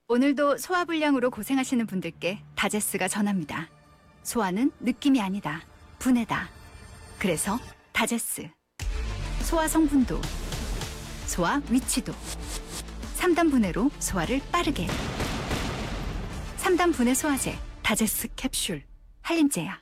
오늘도 소화불량으로 고생하시는 분들께 다제스가 전합니다. 소화는 느낌이 아니다. 분해다. 그래서 다제스. 소화 성분도, 소화 위치도. 3단 분해로 소화를 빠르게. 3단 분해 소화제 다제스 캡슐. 한림제약.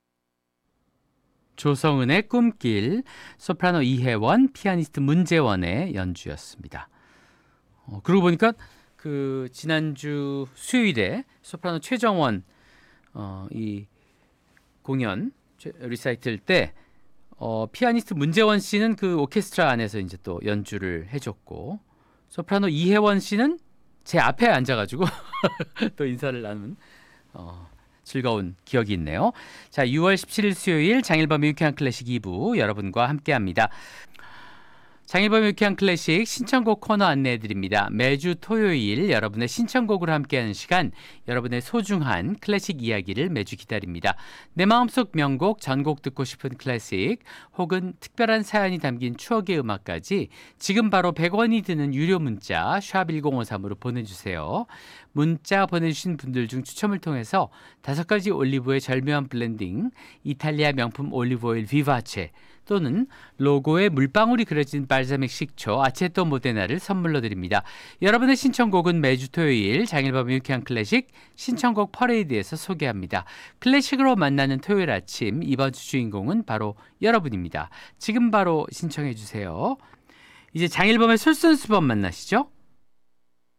조성은의 꿈길, 소프라노 이혜원, 피아니스트 문재원의 연주였습니다. 그러고 보니까 그 지난주 수요일에 소프라노 최정원 이 공연 리사이틀 때 피아니스트 문재원 씨는 그 오케스트라 안에서 이제 또 연주를 해줬고, 소프라노 이혜원 씨는 제 앞에 앉아가지고 또 인사를 나눈 즐거운 기억이 있네요. 자, 6월 17일 수요일 장일범의 유쾌한 클래식 2부 여러분과 함께합니다. 장일범의 유쾌한 클래식 신청곡 코너 안내해드립니다. 매주 토요일 여러분의 신청곡으로 함께하는 시간, 여러분의 소중한 클래식 이야기를 매주 기다립니다. 내 마음속 명곡, 전곡 듣고 싶은 클래식, 혹은 특별한 사연이 담긴 추억의 음악까지 지금 바로 100원이 드는 유료 문자 샵 1053으로 보내주세요. 문자 보내주신 분들 중 추첨을 통해서 5가지 올리브의 절묘한 블렌딩, 이탈리아 명품 올리브오일 비바체, 또는 로고에 물방울이 그려진 발사믹 식초 아체토 모데나를 선물로 드립니다. 여러분의 신청곡은 매주 토요일 장일범의 유쾌한 클래식 신청곡 퍼레이드에서 소개합니다. 클래식으로 만나는 토요일 아침, 이번 주 주인공은 바로 여러분입니다. 지금 바로 신청해 주세요. 이제 장일범의 솔선수범 만나시죠.